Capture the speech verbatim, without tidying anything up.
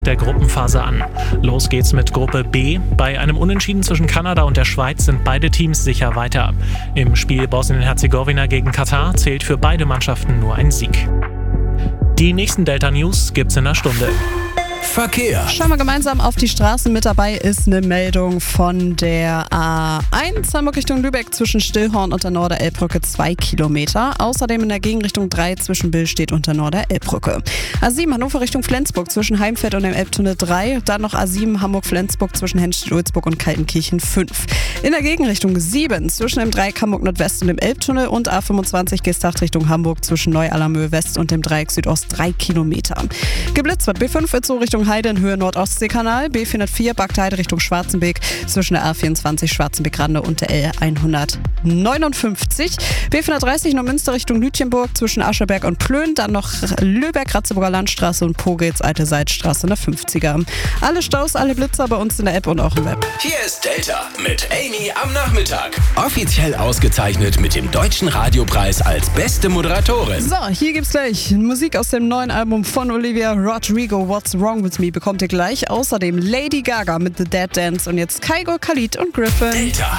Der Gruppenphase an. Los geht's mit Gruppe B. Bei einem Unentschieden zwischen Kanada und der Schweiz sind beide Teams sicher weiter. Im Spiel Bosnien-Herzegowina gegen Katar zählt für beide Mannschaften nur ein Sieg. Die nächsten Delta-News gibt's in einer Stunde. Verkehr. Schauen wir gemeinsam auf die Straßen. Mit dabei ist eine Meldung von der A eins Hamburg Richtung Lübeck zwischen Stillhorn und der Norder-Elbbrücke zwei Kilometer. Außerdem in der Gegenrichtung drei zwischen Billstedt und der Norder-Elbbrücke. A sieben Hannover Richtung Flensburg zwischen Heimfeld und dem Elbtunnel drei. Dann noch A sieben Hamburg-Flensburg zwischen Henstedt-Ulzburg und Kaltenkirchen fünf. In der Gegenrichtung sieben zwischen dem Dreieck Hamburg Nordwest und dem Elbtunnel und A fünfundzwanzig Gestacht Richtung Hamburg zwischen Neu-Allermöhe West und dem Dreieck Südost drei Kilometer. Geblitzt wird B fünf Itzehoe Richtung Heide in Höhe Nord-Ostsee-Kanal, B vierhundertvier Bagdheide Richtung Schwarzenbeek zwischen der A vierundzwanzig Schwarzenbeek-Rande und der L hundertneunundfünfzig, B vierhundertdreißig Neumünster Richtung Lütjenburg zwischen Ascheberg und Plön, dann noch Lübeck, Ratzeburger Landstraße und Pogitz, Alte Seitstraße in der fünfziger. Alle Staus, alle Blitzer bei uns in der App und auch im Web. Hier ist Delta mit Amy am Nachmittag. Offiziell ausgezeichnet mit dem Deutschen Radiopreis als beste Moderatorin. So, hier gibt's gleich Musik aus dem neuen Album von Olivia Rodrigo, What's Wrong With Me, bekommt ihr gleich. Außerdem Lady Gaga mit The Dead Dance und jetzt Kygo, Khalid und Griffin. Delta.